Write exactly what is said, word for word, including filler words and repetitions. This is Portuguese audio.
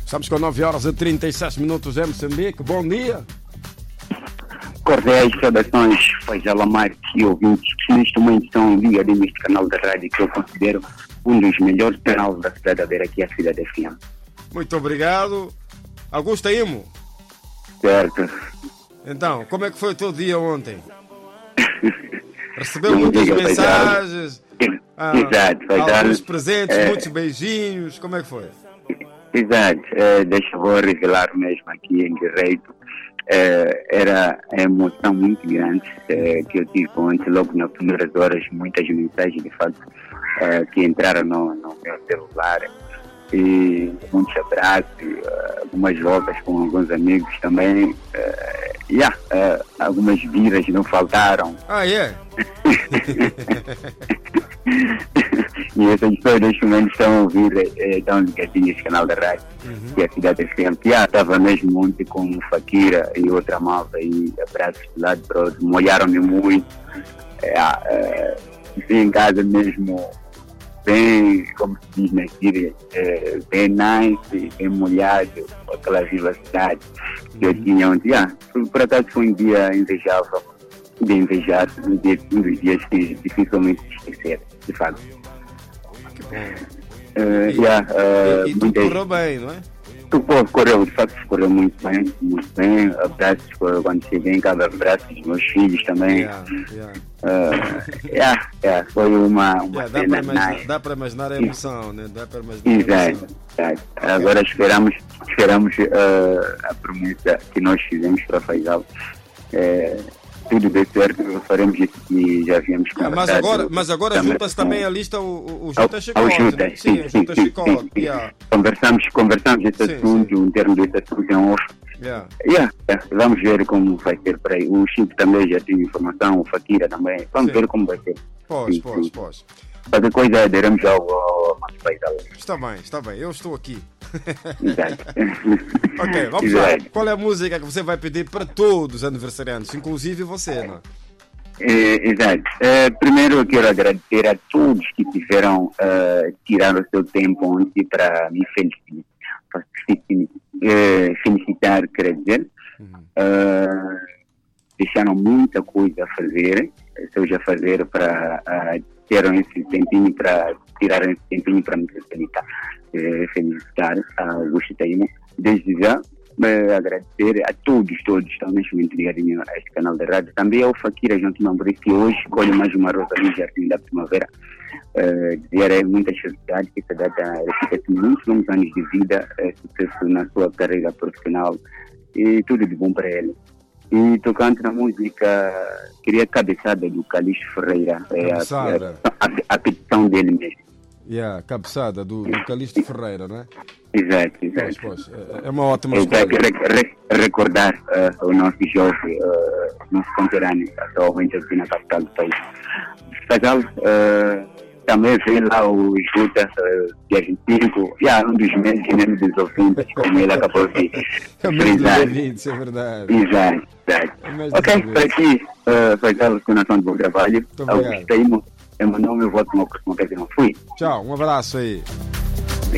Estamos com nove horas e trinta e seis minutos em Moçambique. Bom dia. Cordiais saudações, Faisal Amar e ouvintes que neste momento estão ligados neste canal da rádio que eu considero um dos melhores canais da cidade da Beira, aqui é a Cidade F M. Muito obrigado. Augusto Imo. Certo. Então, como é que foi o teu dia ontem? Recebeu muitas mensagens? Ah, Exato. alguns presentes, é... muitos beijinhos. Como é que foi? Exato. É, deixa eu revelar mesmo aqui em direito. É, era a emoção muito grande é, que eu tive ontem, logo nas primeiras horas, muitas mensagens de fato é, que entraram no, no meu celular e muitos abraços, uh, algumas voltas com alguns amigos também, uh, yeah, uh, algumas viras não faltaram. Ah, é? Yeah. E essas pessoas neste momento estão a ouvir, eh, estão ligadinhos nesse canal da rádio, uhum. que é a Cidade F M. Yeah, estava mesmo ontem com o Fakira e outra malta e abraços de lado para outro, molharam-me muito. Yeah, uh, fui em casa mesmo bem, como se diz na Síria, é, bem nice, bem molhado, com aquela vivacidade que eu tinha ontem. Yeah, por acaso foi um dia invejável, de invejar, um, dia, um dos dias que dificilmente esquecer, de fato. Que bom. Uh, e, yeah, uh, e, e tudo correu bem, não é? Tudo correu, de facto, correu muito bem, muito bem. Abraços quando cheguei em casa, abraços dos meus filhos também. Yeah, yeah. Uh, yeah, yeah, foi uma, uma yeah, dá, para imaginar, dá para imaginar a emoção, né? Dá para imaginar a emoção. Exato. Agora esperamos, esperamos uh, a promessa que nós fizemos para Faisal. Uh, tudo dê certo, faremos isso que já havíamos conversado. Ah, mas agora, mas agora junta-se também a lista o, o Juta Chicote. Juta, sim, sim, Juta Chicote. Yeah. Conversamos, conversamos esse sim, assunto, sim. em termos desse assunto em off. Yeah. Yeah, yeah. Vamos ver como vai ser por aí. O Chico também já tem informação, o Fakira também. Vamos sim. ver como vai ser. Pois, pois, pois. Qualquer coisa, aderamos ao nosso país. Está bem, está bem. Eu estou aqui. Exato. Ok, vamos lá. Qual é a música que você vai pedir para todos os aniversariantes, inclusive você, não é? É, exato. É, primeiro eu quero agradecer a todos que tiveram uh, tirar o seu tempo ontem para me felicitar, é, felicitar, quer dizer. Uhum. Uh, deixaram muita coisa a fazer, seja fazer para uh, ter esse tempinho para tirar esse tempinho para me felicitar, eh, felicitar a Augusto Taimo. Desde já, eh, agradecer a todos, todos que estão neste momento ligadinhos a este canal de rádio. Também ao Fakira João Timamburi, que hoje escolhe mais uma rosa no Jardim da Primavera. Eh, dizer muitas felicidades, que essa data repita-se muitos longos anos de vida, eh, sucesso na sua carreira profissional e tudo de bom para ele. E tocando na música, queria cabeçada do Calixto Ferreira, é a, a, a petição dele mesmo. Yeah, cabeçada do, do Calixto Ferreira, não é? Exato, exato. Pois, pois, é uma ótima exato, escolha. Re, re, recordar uh, o nosso jovem, uh, nosso conterrâneo, atualmente aqui na capital do país. Casal, uh, também veio lá o Juta, uh, dia vinte e cinco, yeah, um dos meses menos dos ouvintes, como ele acabou de frisar. É ouvintes, é verdade. Exato, exato. É ok, por aqui, uh, foi a continuação do bom trabalho. Augusto Taimo, é meu nome, eu volto uma próxima vez e não fui. Tchau, um abraço aí.